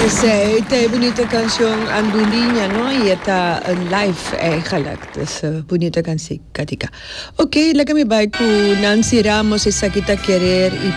Esta bonita canción andolinha, no? Y está en live eigenlijk. Dus bonita canción, Katika. Oké, lekker mee bij ku Nancy Ramos, Esa Kita Querer y